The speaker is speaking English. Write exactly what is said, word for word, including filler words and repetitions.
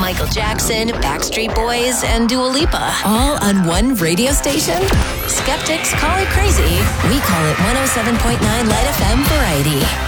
Michael Jackson, Backstreet Boys, and Dua Lipa. All on one radio station? Skeptics call it crazy. We call it one oh seven point nine Light F M Variety.